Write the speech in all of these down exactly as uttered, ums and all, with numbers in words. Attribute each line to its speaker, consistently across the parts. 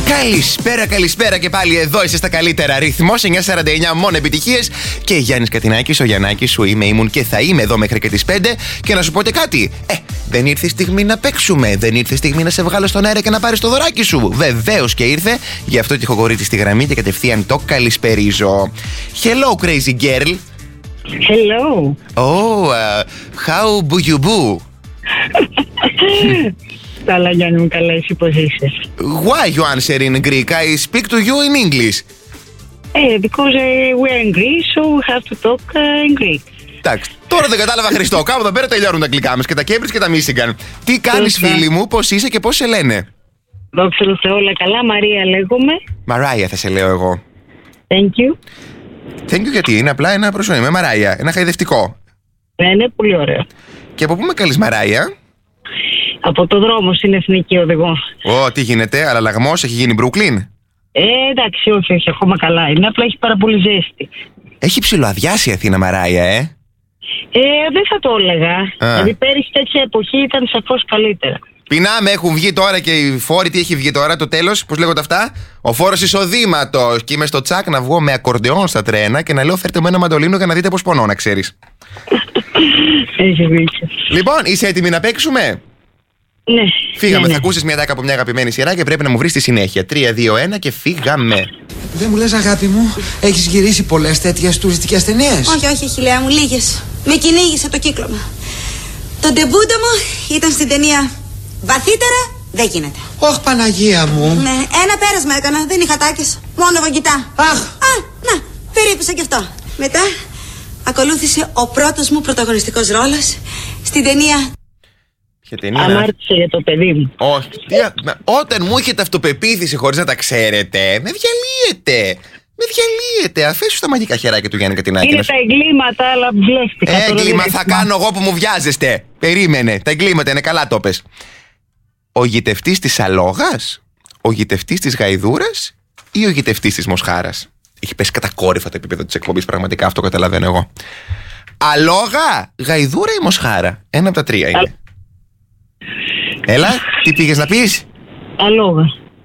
Speaker 1: Καλησπέρα, καλησπέρα και πάλι εδώ είσαι στα καλύτερα. Ρυθμός εννιά σαράντα εννιά, μόνο επιτυχίες. Και Γιάννης Κατινάκης, ο Γιαννάκης σου είμαι, ήμουν και θα είμαι εδώ μέχρι και τις πέντε. Και να σου πω και κάτι. Ε, δεν ήρθε η στιγμή να παίξουμε. Δεν ήρθε η στιγμή να σε βγάλω στον αέρα και να πάρεις το δωράκι σου. Βεβαίως και ήρθε. Γι' αυτό και έχω κορίτσι στη γραμμή και κατευθείαν το καλησπερίζω. Hello, crazy girl.
Speaker 2: Hello.
Speaker 1: Oh, uh, how do you do?
Speaker 2: Καλά, Γιάννη μου, καλά, εσύ πώς είσαι?
Speaker 1: Why you answer in Greek? I speak to you in English.
Speaker 2: Eh, because uh, we are in Greece, so we have to talk uh, in Greek.
Speaker 1: Εντάξει, τώρα δεν κατάλαβα, Χριστό. Κάπου εδώ πέρα τελειώνουν τα αγγλικά μας και τα Cambridge και τα Michigan. Τι κάνεις, φίλη μου, πώς είσαι και πώς σε λένε?
Speaker 2: Δόξα τω Θεώ, όλα καλά. Μαρία λέγομαι.
Speaker 1: Μαράια θα σε λέω εγώ.
Speaker 2: Thank you.
Speaker 1: Thank you γιατί είναι απλά ένα προσωπικό. Με Μαράια, ένα χαϊδευτικό.
Speaker 2: Ναι, είναι πολύ ωραίο.
Speaker 1: Και από πού με καλείς, Μαράια?
Speaker 2: Από το δρόμο στην Εθνική Οδηγό.
Speaker 1: Ω, τι γίνεται, αλλαλαγμός, έχει γίνει Brooklyn?
Speaker 2: Ε, εντάξει, όχι, όχι, ακόμα καλά. Είναι απλά έχει πάρα πολύ ζέστη.
Speaker 1: Έχει ψιλοαδιάσει η Αθήνα, Μαράια, ε.
Speaker 2: Ε, δεν θα το έλεγα. Δηλαδή πέρυσι τέτοια εποχή ήταν σαφώς καλύτερα.
Speaker 1: Πεινάμε, έχουν βγει τώρα και οι φόροι. Τι έχει βγει τώρα, το τέλος, πώς λέγονται αυτά? Ο φόρος εισοδήματος. Και είμαι στο τσακ να βγω με ακορντεόν στα τρένα και να λέω φέρτε μου ένα μαντολίνο για να δείτε πώς πονώ, να ξέρεις.
Speaker 2: Έχει δίκιο.
Speaker 1: Λοιπόν, είσαι έτοιμη να παίξουμε?
Speaker 2: Ναι.
Speaker 1: Φύγαμε,
Speaker 2: ναι, ναι.
Speaker 1: θα ακούσεις μια τάκα από μια αγαπημένη σειρά και πρέπει να μου βρεις τη συνέχεια. τρία, δύο, ένα και φύγαμε.
Speaker 3: Δεν μου λες, αγάπη μου, έχεις γυρίσει πολλές τέτοιες τουριστικές ταινίες?
Speaker 4: Όχι, όχι, χιλιά μου, λίγες. Με κυνήγησε το κύκλωμα. Το ντεμπούτο μου ήταν στην ταινία Βαθύτερα δεν γίνεται.
Speaker 3: Ωχ, Παναγία μου.
Speaker 4: Ναι, ένα πέρασμα έκανα, δεν είχα τάκες. Μόνο βαγγιτά.
Speaker 3: Αχ.
Speaker 4: Α, να, περίπουσα κι αυτό. Μετά ακολούθησε ο πρώτος μου πρωταγωνιστικός ρόλος στην ταινία.
Speaker 1: Ποια ταινία?
Speaker 2: Αμάρτησα για το παιδί μου.
Speaker 1: Όχι. Τι, μα, όταν μου έχετε αυτοπεποίθηση χωρίς να τα ξέρετε, με διαλύετε. Με διαλύετε. Αφήσου τα μαγικά χεράκια του Γιάννη Κατινάκη.
Speaker 2: Είναι τα εγκλήματα, αλλά βλέφτηκα.
Speaker 1: Έγκλημα θα κάνω εγώ που μου βιάζεστε. Περίμενε. Τα εγκλήματα είναι, καλά το πες. Ο γητευτής της αλόγας, ο γητευτής της γαϊδούρας ή ο γητευτής της μοσχάρας? Έχει πέσει κατακόρυφα το επίπεδο της εκπομπής, πραγματικά αυτό καταλαβαίνω εγώ. Αλόγα, γαϊδούρα ή μοσχάρα? Ένα από τα τρία είναι. Α... Έλα, τι πήγες να πεις?
Speaker 2: Αλόγα.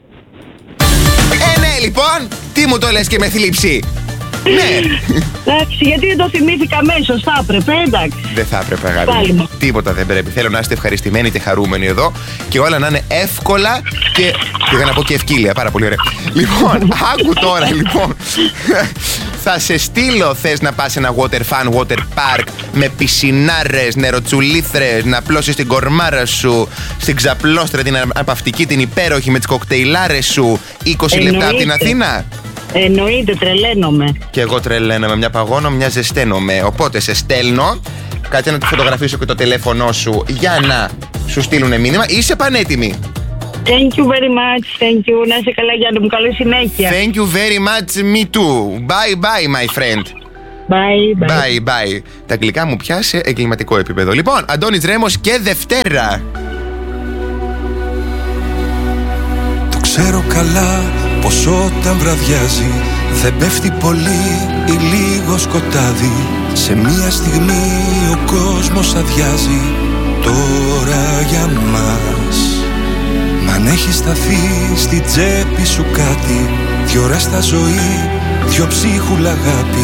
Speaker 1: Ε, ναι, λοιπόν, τι μου το λες και με θλίψη? Ναι.
Speaker 2: Εντάξει, γιατί δεν το θυμήθηκα αμέσως, θα έπρεπε, εντάξει.
Speaker 1: Δεν θα έπρεπε, αγάπη μου. Τίποτα δεν πρέπει. Θέλω να είστε ευχαριστημένοι και χαρούμενοι εδώ και όλα να είναι εύκολα και. Πήγα να πω και ευκύλια, πάρα πολύ ωραία. Λοιπόν, άκου τώρα, λοιπόν. Θα σε στείλω, θες να πας σε ένα water fun, water park με πισινάρες, νεροτσουλήθρες, να πλώσεις την κορμάρα σου, στην ξαπλώστρα την απαυτική, την υπέροχη με τις κοκτέιλάρες σου, είκοσι λεπτά από την Αθήνα?
Speaker 2: Εννοείται, τρελαίνομαι.
Speaker 1: Και εγώ τρελαίνομαι, μια παγώνω, μια ζεσταίνομαι. Οπότε σε στέλνω, κάτσε να τη φωτογραφίσω και το τηλέφωνο σου για να σου στείλουν μήνυμα. Είσαι πανέτοιμη?
Speaker 2: Thank you very much, thank you. Να είσαι καλά, Γιάννη μου, καλή συνέχεια.
Speaker 1: Thank you very much, me too. Bye bye, my friend.
Speaker 2: Bye, bye.
Speaker 1: Bye, bye. Τα αγγλικά μου πια σε εγκληματικό επίπεδο. Λοιπόν, Αντώνης Ρέμος και Δευτέρα.
Speaker 5: Το ξέρω καλά πως όταν βραδιάζει δεν πέφτει πολύ ή λίγο σκοτάδι. Σε μία στιγμή ο κόσμος αδειάζει τώρα για μας. Μ' αν έχει σταθεί στη τσέπη σου κάτι, δυο ώρα στα ζωή, δυο ψίχουλα αγάπη.